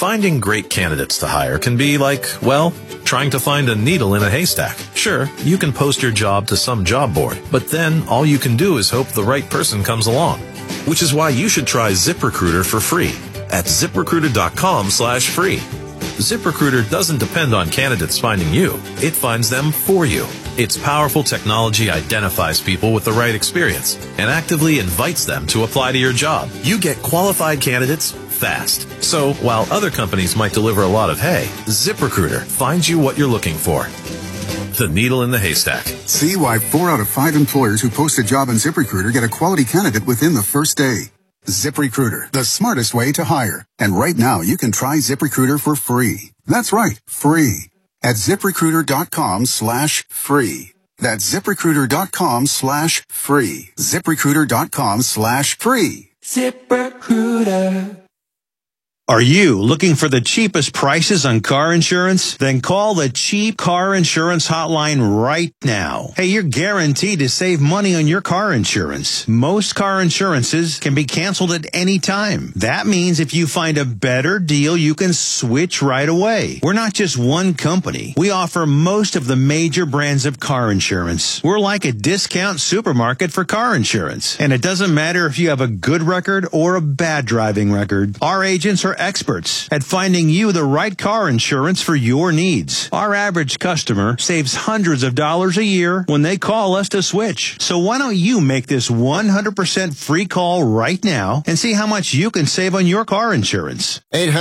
Finding great candidates to hire can be like, well, trying to find a needle in a haystack. Sure, you can post your job to some job board, but then all you can do is hope the right person comes along. Which is why you should try ZipRecruiter for free at ZipRecruiter.com/free. ZipRecruiter doesn't depend on candidates finding you. It finds them for you. Its powerful technology identifies people with the right experience and actively invites them to apply to your job. You get qualified candidates fast. So while other companies might deliver a lot of hay, ZipRecruiter finds you what you're looking for. The needle in the haystack. See why 4 out of 5 employers who post a job on ZipRecruiter get a quality candidate within the first day. ZipRecruiter, the smartest way to hire. And right now, you can try ZipRecruiter for free. That's right, free. At ZipRecruiter.com/free. That's ZipRecruiter.com/free. ZipRecruiter.com/free. ZipRecruiter. Are you looking for the cheapest prices on car insurance? Then call the Cheap Car Insurance Hotline right now. Hey, you're guaranteed to save money on your car insurance. Most car insurances can be canceled at any time. That means if you find a better deal, you can switch right away. We're not just one company. We offer most of the major brands of car insurance. We're like a discount supermarket for car insurance. And it doesn't matter if you have a good record or a bad driving record. Our agents are experts at finding you the right car insurance for your needs. Our average customer saves hundreds of dollars a year when they call us to switch. So why don't you make this 100% free call right now and see how much you can save on your car insurance?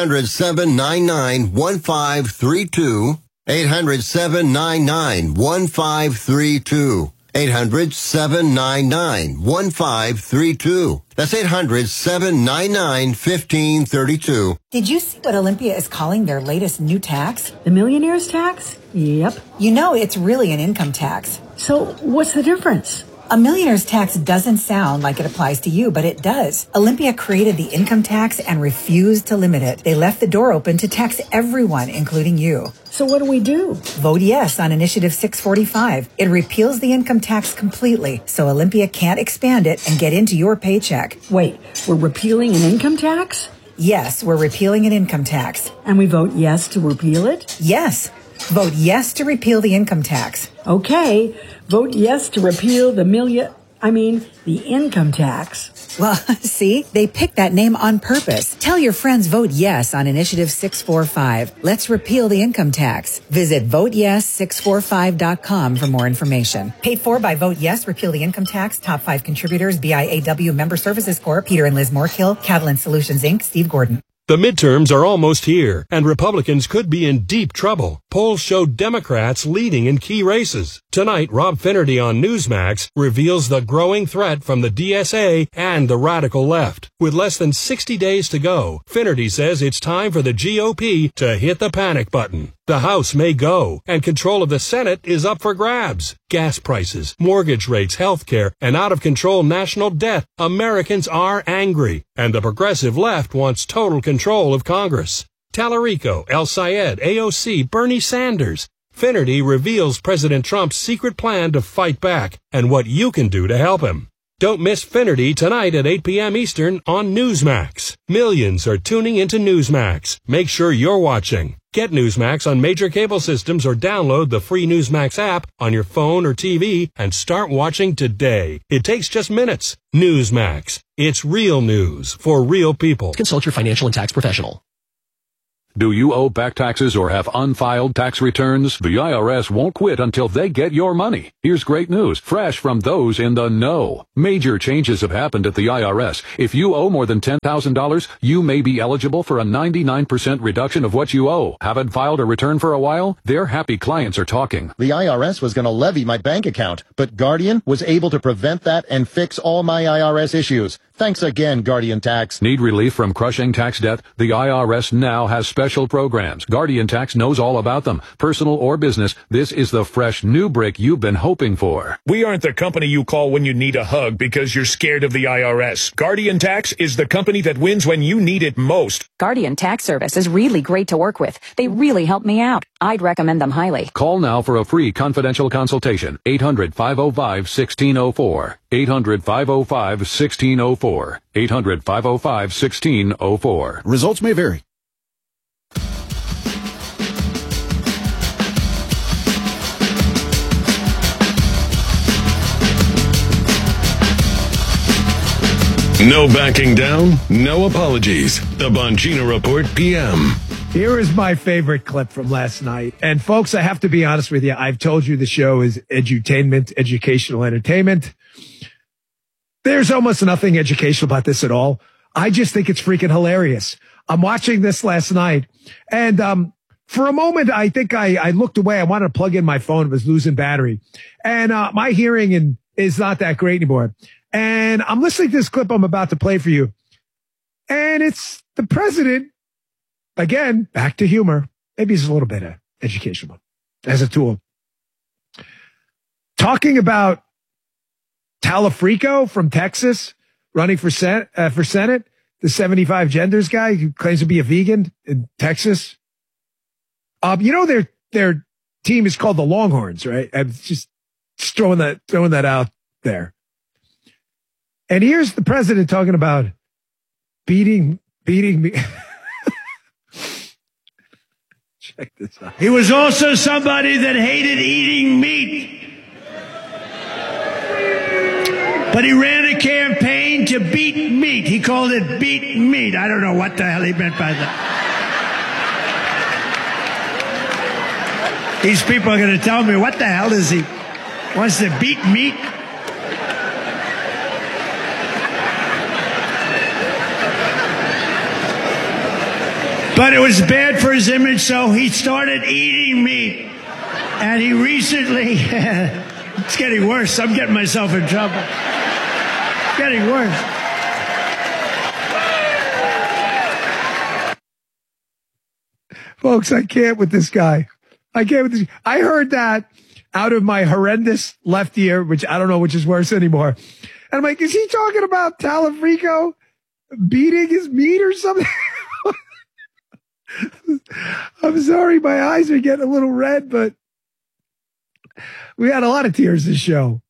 800-799-1532. 800-799-1532. 800-799-1532. That's 800-799-1532. Did you see what Olympia is calling their latest new tax? The millionaire's tax? Yep. You know, it's really an income tax. So what's the difference? A millionaire's tax doesn't sound like it applies to you, but it does. Olympia created the income tax and refused to limit it. They left the door open to tax everyone, including you. So what do we do? Vote yes on Initiative 645. It repeals the income tax completely, so Olympia can't expand it and get into your paycheck. Wait, we're repealing an income tax? Yes, we're repealing an income tax. And we vote yes to repeal it? Yes. Vote yes to repeal the income tax. Okay. Vote yes to repeal the income tax. Well, see, they picked that name on purpose. Tell your friends vote yes on Initiative 645. Let's repeal the income tax. Visit voteyes645.com for more information. Paid for by Vote Yes, Repeal the Income Tax. Top 5 contributors, BIAW Member Services Corp., Peter and Liz Moorkill, Catalan Solutions, Inc., Steve Gordon. The midterms are almost here, and Republicans could be in deep trouble. Polls show Democrats leading in key races. Tonight, Rob Finnerty on Newsmax reveals the growing threat from the DSA and the radical left. With less than 60 days to go, Finnerty says it's time for the GOP to hit the panic button. The House may go, and control of the Senate is up for grabs. Gas prices, mortgage rates, healthcare, and out-of-control national debt. Americans are angry, and the progressive left wants total control of Congress. Tallarico, El Sayed, AOC, Bernie Sanders. Finnerty reveals President Trump's secret plan to fight back and what you can do to help him. Don't miss Finnerty tonight at 8 p.m. Eastern on Newsmax. Millions are tuning into Newsmax. Make sure you're watching. Get Newsmax on major cable systems or download the free Newsmax app on your phone or TV and start watching today. It takes just minutes. Newsmax. It's real news for real people. Consult your financial and tax professional. Do you owe back taxes or have unfiled tax returns? The IRS won't quit until they get your money. Here's great news, fresh from those in the know. Major changes have happened at the IRS. If you owe more than $10,000, you may be eligible for a 99% reduction of what you owe. Haven't filed a return for a while? Their happy clients are talking. The IRS was going to levy my bank account, but Guardian was able to prevent that and fix all my IRS issues. Thanks again, Guardian Tax. Need relief from crushing tax debt? The IRS now has special programs. Guardian Tax knows all about them. Personal or business, this is the fresh new break you've been hoping for. We aren't the company you call when you need a hug because you're scared of the IRS. Guardian Tax is the company that wins when you need it most. Guardian Tax Service is really great to work with. They really helped me out. I'd recommend them highly. Call now for a free confidential consultation. 800-505-1604. 800-505-1604. 800-505-1604. Results may vary. No backing down, no apologies. The Bongino Report PM. Here is my favorite clip from last night. And folks, I have to be honest with you. I've told you the show is edutainment, educational entertainment. There's almost nothing educational about this at all. I just think it's freaking hilarious. I'm watching this last night, and for a moment, I think I looked away. I wanted to plug in my phone. It was losing battery. And my hearing is not that great anymore. And I'm listening to this clip I'm about to play for you. And it's the president, again, back to humor. Maybe it's a little bit of educational as a tool. Talking about Talafrico from Texas running for Senate, the 75 genders guy who claims to be a vegan in Texas. Their team is called the Longhorns, right? I'm just throwing that out there. And here's the president talking about beating me. Check this out. He was also somebody that hated eating meat. But he ran a campaign to beat meat. He called it beat meat. I don't know what the hell he meant by that. These people are going to tell me, what the hell is he? Wants to beat meat? But it was bad for his image, so he started eating meat. And he recently, it's getting worse. I'm getting myself in trouble. It's getting worse. Folks, I can't with this guy. I heard that out of my horrendous left ear, which I don't know which is worse anymore. And I'm like, is he talking about Talafrico beating his meat or something? I'm sorry, my eyes are getting a little red, but we had a lot of tears this show.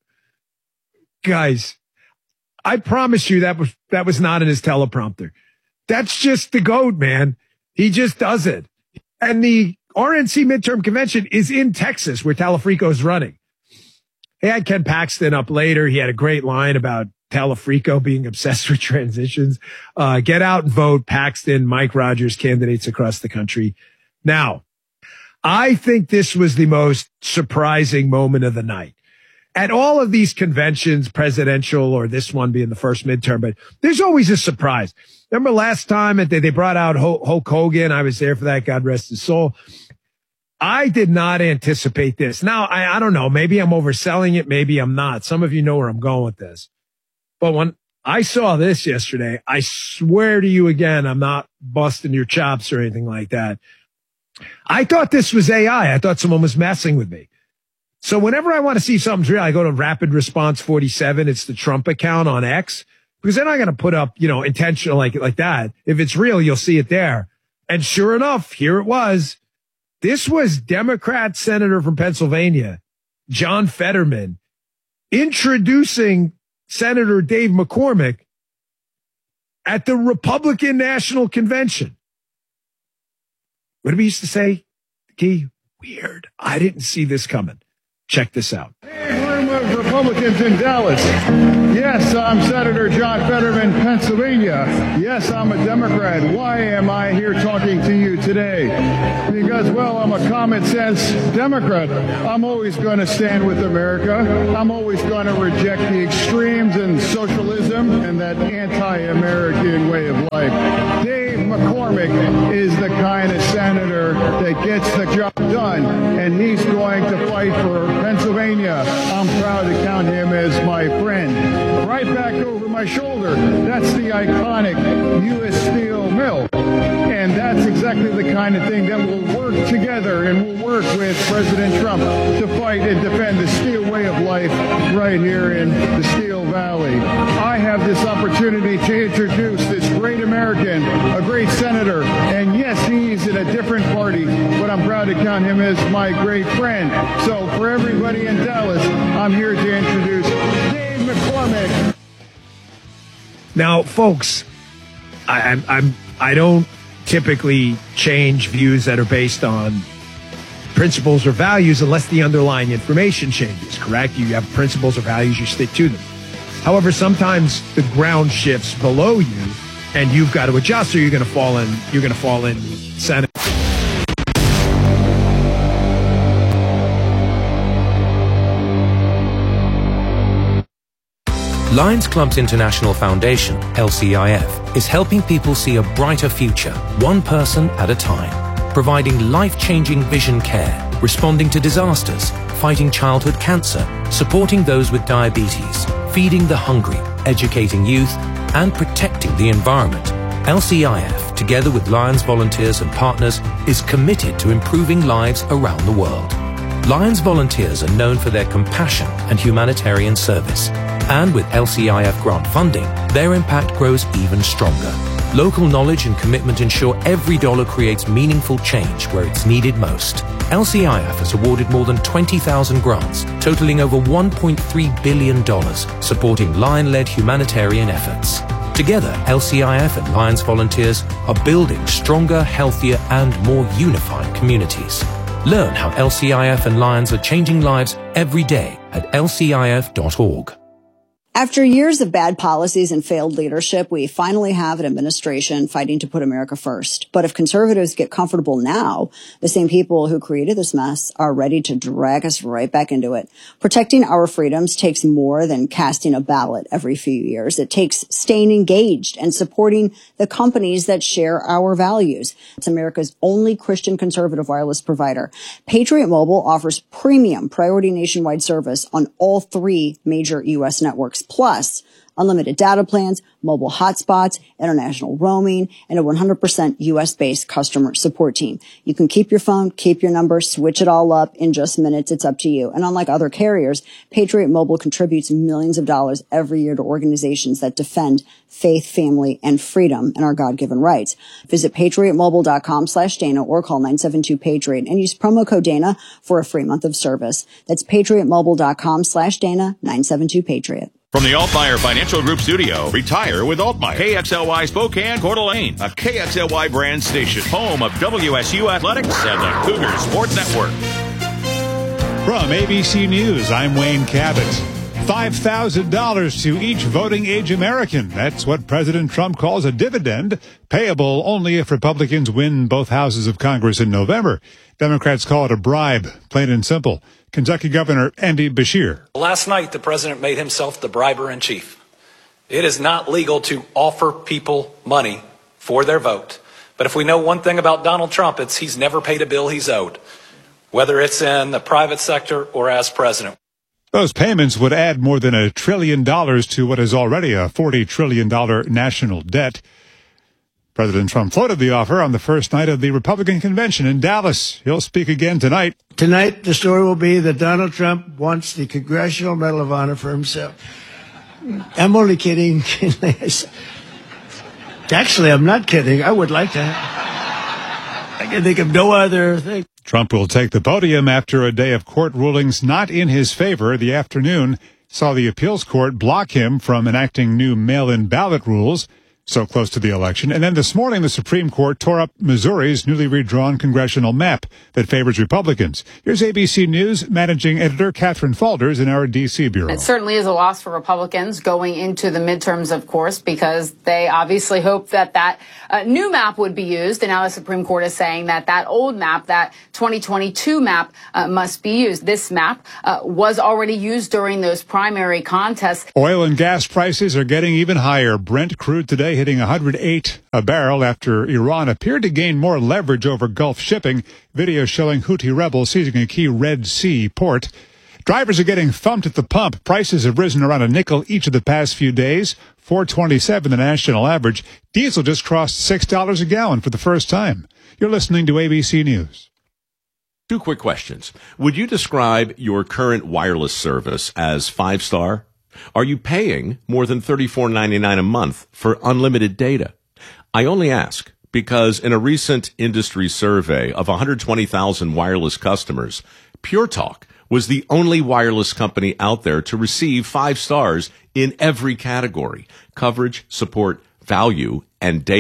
Guys, I promise you that was not in his teleprompter. That's just the GOAT, man. He just does it. And the RNC midterm convention is in Texas, where Talafrico is running. He had Ken Paxton up later. He had a great line about Talafrico being obsessed with transitions. Get out and vote. Paxton, Mike Rogers, candidates across the country. Now, I think this was the most surprising moment of the night. At all of these conventions, presidential or this one being the first midterm, but there's always a surprise. Remember last time they brought out Hulk Hogan? I was there for that. God rest his soul. I did not anticipate this. Now, I don't know. Maybe I'm overselling it. Maybe I'm not. Some of you know where I'm going with this. But when I saw this yesterday, I swear to you again, I'm not busting your chops or anything like that. I thought this was AI. I thought someone was messing with me. So whenever I want to see something's real, I go to Rapid Response 47. It's the Trump account on X, because they're not going to put up, intentional like that. If it's real, you'll see it there. And sure enough, here it was. This was Democrat Senator from Pennsylvania, John Fetterman, introducing Senator Dave McCormick at the Republican National Convention. What did we used to say? Key, weird. I didn't see this coming. Check this out. Room of Republicans in Dallas. Yes, I'm Senator John Fetterman, Pennsylvania. Yes, I'm a Democrat. Why am I here talking to you today? Because, well, I'm a common sense Democrat. I'm always going to stand with America. I'm always going to reject the extremes and socialism and that anti-American way of life. Dave McCormick is the kind of senator that gets the job done, and he's going to fight for Pennsylvania. I'm proud to count him as my friend. Right back over my shoulder, that's the iconic U.S. Steel Mill. And that's exactly the kind of thing that will work together and will work with President Trump to fight and defend the steel way of life right here in the Steel Valley. I have this opportunity to introduce this great American, a great senator, and yes, he's in a different party, but I'm proud to count him as my great friend. So for everybody in Dallas, I'm here to introduce Dave McCormick. Now, folks, I don't typically change views that are based on principles or values unless the underlying information changes, correct? You have principles or values, you stick to them. However, sometimes the ground shifts below you, and you've got to adjust, or you're going to fall in. You're going to fall in center. Lions Clubs International Foundation, LCIF, is helping people see a brighter future, one person at a time, providing life-changing vision care, responding to disasters, fighting childhood cancer, supporting those with diabetes, feeding the hungry, educating youth, and protecting the environment. LCIF, together with Lions volunteers and partners, is committed to improving lives around the world. Lions volunteers are known for their compassion and humanitarian service. And with LCIF grant funding, their impact grows even stronger. Local knowledge and commitment ensure every dollar creates meaningful change where it's needed most. LCIF has awarded more than 20,000 grants, totaling over $1.3 billion, supporting Lion-led humanitarian efforts. Together, LCIF and Lions volunteers are building stronger, healthier, and more unified communities. Learn how LCIF and Lions are changing lives every day at lcif.org. After years of bad policies and failed leadership, we finally have an administration fighting to put America first. But if conservatives get comfortable now, the same people who created this mess are ready to drag us right back into it. Protecting our freedoms takes more than casting a ballot every few years. It takes staying engaged and supporting the companies that share our values. It's America's only Christian conservative wireless provider. Patriot Mobile offers premium priority nationwide service on all 3 major U.S. networks. Plus, unlimited data plans, mobile hotspots, international roaming, and a 100% U.S.-based customer support team. You can keep your phone, keep your number, switch it all up in just minutes. It's up to you. And unlike other carriers, Patriot Mobile contributes millions of dollars every year to organizations that defend faith, family, and freedom and our God-given rights. Visit patriotmobile.com/Dana or call 972-PATRIOT and use promo code Dana for a free month of service. That's patriotmobile.com/Dana, 972-PATRIOT. From the Altmaier Financial Group studio, retire with Altmaier. KXLY Spokane, Coeur d'Alene, a KXLY brand station, home of WSU Athletics and the Cougar Sports Network. From ABC News, I'm Wayne Cabot. $5,000 to each voting age American. That's what President Trump calls a dividend, payable only if Republicans win both houses of Congress in November. Democrats call it a bribe, plain and simple. Kentucky Governor Andy Beshear. Last night, the president made himself the briber-in-chief. It is not legal to offer people money for their vote. But if we know one thing about Donald Trump, it's he's never paid a bill he's owed, whether it's in the private sector or as president. Those payments would add more than $1 trillion to what is already a $40 trillion national debt. President Trump floated the offer on the first night of the Republican convention in Dallas. He'll speak again tonight. Tonight, the story will be that Donald Trump wants the Congressional Medal of Honor for himself. I'm only kidding. Actually, I'm not kidding. I would like that. I can think of no other thing. Trump will take the podium after a day of court rulings not in his favor. The afternoon saw the appeals court block him from enacting new mail-in ballot rules so close to the election. And then this morning, the Supreme Court tore up Missouri's newly redrawn congressional map that favors Republicans. Here's ABC News managing editor Catherine Falders in our D.C. bureau. It certainly is a loss for Republicans going into the midterms, of course, because they obviously hoped that that new map would be used. And now the Supreme Court is saying that that old map, that 2022 map, must be used. This map was already used during those primary contests. Oil and gas prices are getting even higher. Brent crude today hitting $108 a barrel after Iran appeared to gain more leverage over Gulf shipping. Video showing Houthi rebels seizing a key Red Sea port. Drivers are getting thumped at the pump. Prices have risen around a nickel each of the past few days. $4.27 the national average. Diesel just crossed $6 a gallon for the first time. You're listening to ABC News. 2 quick questions. Would you describe your current wireless service as 5-star? Are you paying more than $34.99 a month for unlimited data? I only ask because in a recent industry survey of 120,000 wireless customers, Pure Talk was the only wireless company out there to receive 5 stars in every category: coverage, support, value, and data.